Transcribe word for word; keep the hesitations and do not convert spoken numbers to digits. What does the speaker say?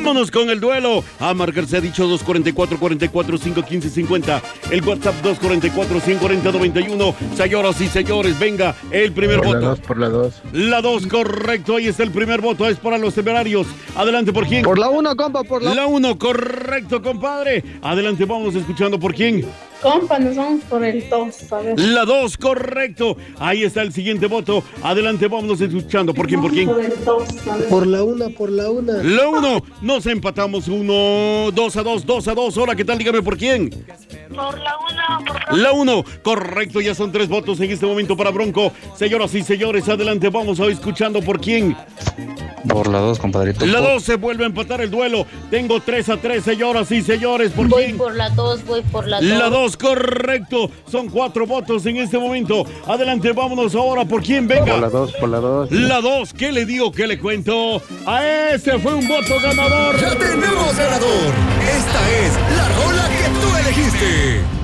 Vámonos con el duelo. A marcarse ha dicho dos cuatro cuatro, cuatro cuatro cinco, uno cinco cinco cero. El WhatsApp dos cuatro cuatro, ciento cuarenta, noventa y uno. Señoras y señores, venga el primer por voto. La dos, por la dos. La dos, correcto. Ahí está el primer voto. Es para los temerarios. Adelante, ¿por quién? Por la uno, compa, por la... La uno, correcto, compadre. Adelante, vamos escuchando por quién. Compa, nos vamos por el dos, a ver. La dos, correcto. Ahí está el siguiente voto. Adelante, vámonos escuchando. ¿Por quién, por quién? Por el dos, a ver. Por la una, por la una. La uno. Nos empatamos uno, dos a dos, dos a dos. Hola, ¿qué tal? Dígame, ¿por quién? Por la una, por La uno, correcto. Ya son tres votos en este momento para Bronco. Señoras y señores, adelante, vamos a ir escuchando por quién. Por la dos, compadrito. La dos se vuelve a empatar el duelo. Tengo tres a tres, señoras y señores. ¿Por Voy quién? por la dos, voy por la dos. La dos, correcto. Son cuatro votos en este momento. Adelante, vámonos ahora. ¿Por quién? Venga. Por la dos, por la dos. La dos, ¿qué le digo? ¿Qué le cuento? A ese fue un voto ganador. ¡Ya tenemos ganador! Esta es la rola que tú elegiste.